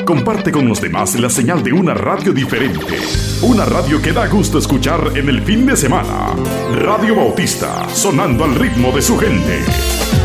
Comparte con los demás la señal de una radio diferente. Una radio que da gusto escuchar en el fin de semana. Radio Bautista, sonando al ritmo de su gente.